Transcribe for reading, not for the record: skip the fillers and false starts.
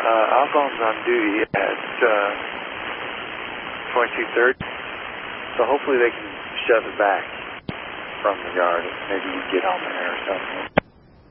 Algon's on duty at 2230, so hopefully they can shove it back from the yard. Maybe you get on there or something.